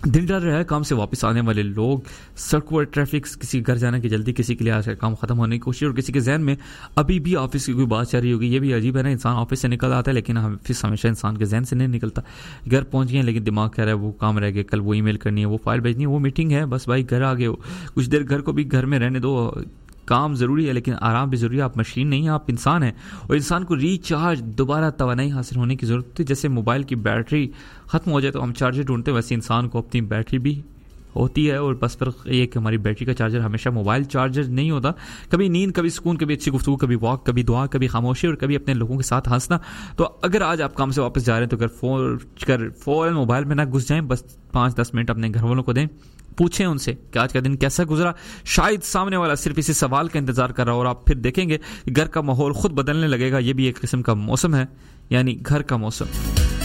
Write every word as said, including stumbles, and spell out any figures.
दिन डर रहा है काम से वापस आने वाले लोग, सड़क पर ट्रैफिक, किसी घर जाने की जल्दी, किसी के लिए आज का काम खत्म होने की कोशिश, और किसी के जहन में अभी भी ऑफिस की कोई बात चल रही होगी। ये भी अजीब है ना, इंसान ऑफिस से निकल आता है लेकिन ऑफिस हमेशा इंसान के जहन से नहीं निकलता। घर पहुंच गए लेकिन दिमाग कह रहा है वो काम रह गया, कल वो ईमेल करनी है, वो फाइल भेजनी है, वो मीटिंग है, बस भाई घर आ गए हो, कुछ देर घर को भी घर में रहने दो। काम ज़रूरी है लेकिन आराम भी ज़रूरी है। आप मशीन नहीं हैं, आप इंसान हैं, और इंसान को रिचार्ज, दोबारा तवानाई हासिल होने की ज़रूरत है। जैसे मोबाइल की बैटरी ख़त्म हो जाए तो हम चार्जर ढूंढते हैं, वैसे इंसान को अपनी बैटरी भी होती है। और बस पर ये कि हमारी बैटरी का चार्जर हमेशा मोबाइल चार्जर नहीं होता। कभी नींद, कभी सुकून, कभी अच्छी गुफ्तगू, कभी वॉक, कभी दुआ, कभी खामोशी, और कभी अपने लोगों के साथ हंसना। तो अगर आज आप काम से वापस जा रहे हैं तो अगर फोन कर फ़ौरन मोबाइल में ना घुस जाएं, बस पाँच दस मिनट अपने घर वालों को दें, पूछें उनसे कि आज का दिन कैसा गुजरा। शायद सामने वाला सिर्फ इसी सवाल का इंतजार कर रहा हो, और आप फिर देखेंगे कि घर का माहौल खुद बदलने लगेगा। ये भी एक किस्म का मौसम है, यानी घर का मौसम।